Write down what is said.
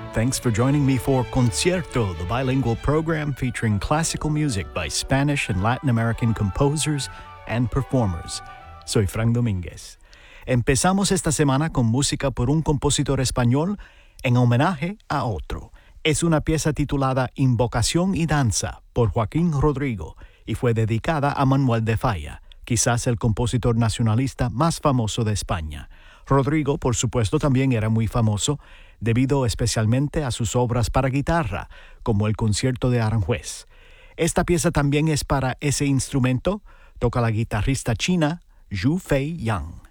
Thanks for joining me for Concierto, the bilingual program featuring classical music by Spanish and Latin American composers and performers. Soy Frank Domínguez. Empezamos esta semana con música por un compositor español en homenaje a otro. Es una pieza titulada Invocación y Danza por Joaquín Rodrigo y fue dedicada a Manuel de Falla, quizás el compositor nacionalista más famoso de España. Rodrigo, por supuesto, también era muy famoso debido especialmente a sus obras para guitarra, como el Concierto de Aranjuez. Esta pieza también es para ese instrumento, toca la guitarrista china Zhu Fei Yang.